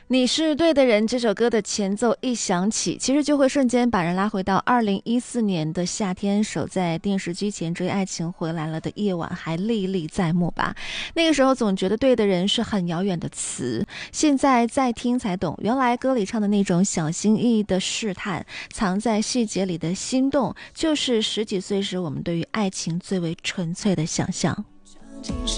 你是对的人这首歌的前奏一响起，其实就会瞬间把人拉回到2014年的夏天，守在电视机前追爱情回来了的夜晚还历历在目吧。那个时候总觉得对的人是很遥远的词，现在再听才懂，原来歌里唱的那种小心翼翼的试探，藏在细节里的心动，就是十几岁时我们对于爱情最为纯粹的想象。